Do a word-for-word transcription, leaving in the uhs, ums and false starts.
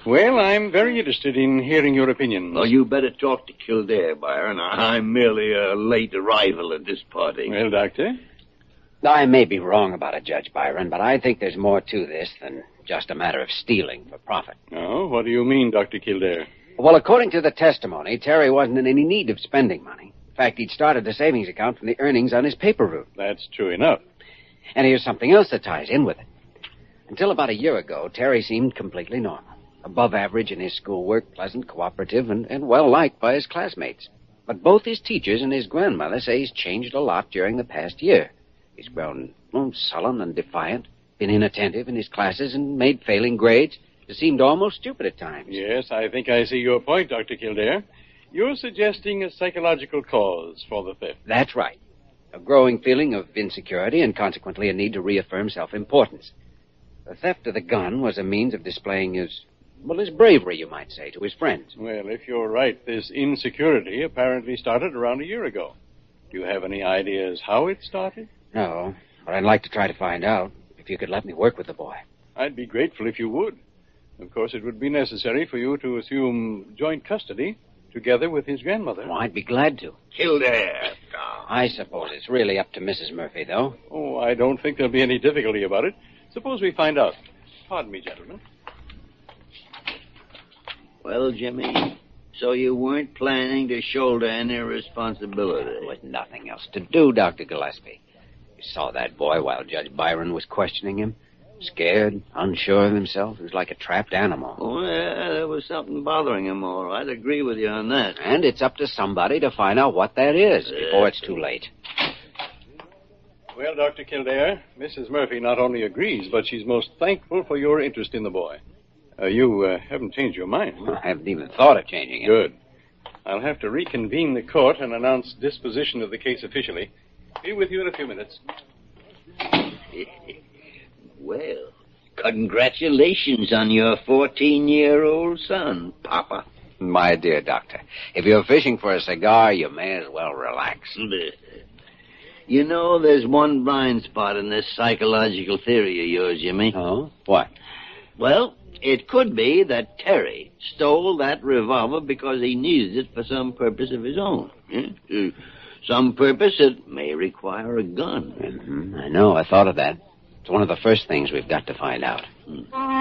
Well, I'm very interested in hearing your opinions. Well, you better talk to Kildare, Byron. I'm merely a late arrival at this party. Well, Doctor? I may be wrong about it, Judge Byron, but I think there's more to this than just a matter of stealing for profit. Oh, what do you mean, Doctor Kildare? Well, according to the testimony, Terry wasn't in any need of spending money. In fact, he'd started the savings account from the earnings on his paper route. That's true enough. And here's something else that ties in with it. Until about a year ago, Terry seemed completely normal. Above average in his schoolwork, pleasant, cooperative, and, and well-liked by his classmates. But both his teachers and his grandmother say he's changed a lot during the past year. He's grown well, sullen and defiant, been inattentive in his classes, and made failing grades. It seemed almost stupid at times. Yes, I think I see your point, Doctor Kildare. You're suggesting a psychological cause for the theft. That's right. A growing feeling of insecurity and consequently a need to reaffirm self-importance. The theft of the gun was a means of displaying his... Well, his bravery, you might say, to his friends. Well, if you're right, this insecurity apparently started around a year ago. Do you have any ideas how it started? No, but I'd like to try to find out, if you could let me work with the boy. I'd be grateful if you would. Of course, it would be necessary for you to assume joint custody together with his grandmother. Oh, I'd be glad to. Kildare. I suppose it's really up to Missus Murphy, though. Oh, I don't think there'll be any difficulty about it. Suppose we find out. Pardon me, gentlemen. Well, Jimmy, so you weren't planning to shoulder any responsibility? There was nothing else to do, Doctor Gillespie. You saw that boy while Judge Byron was questioning him. Scared, unsure of himself. He was like a trapped animal. Oh, yeah, there was something bothering him, all right. I'd agree with you on that. And it's up to somebody to find out what that is before it's too late. Well, Doctor Kildare, Missus Murphy not only agrees, but she's most thankful for your interest in the boy. Uh, you uh, haven't changed your mind. Well, I haven't even thought of changing it. Good. I'll have to reconvene the court and announce disposition of the case officially. Be with you in a few minutes. Well, congratulations on your fourteen-year-old son, Papa. My dear doctor, if you're fishing for a cigar, you may as well relax. You know, there's one blind spot in this psychological theory of yours, Jimmy. Oh? What? Well, it could be that Terry stole that revolver because he needed it for some purpose of his own. Eh? Some purpose that may require a gun. Mm-hmm. I know, I thought of that. It's one of the first things we've got to find out. Hmm.